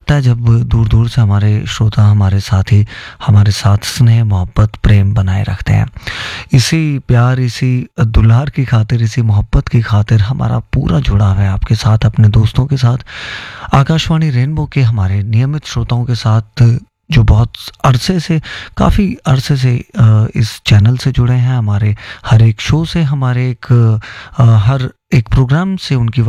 लगता है जब दूर दूर से हमारे श्रोता हमारे साथी हमारे साथ स्नेह मोहब्बत प्रेम बनाए रखते हैं। इसी प्यार इसी दुलार की खातिर इसी मोहब्बत की खातिर हमारा पूरा जुड़ाव है आपके साथ, अपने दोस्तों के साथ, आकाशवाणी रेनबो के हमारे नियमित श्रोताओं के साथ जो बहुत अरसे से काफ़ी अरसे से इस चैनल से जुड़े हैं, हमारे हर एक शो से, हमारे एक हर एक प्रोग्राम से उनकी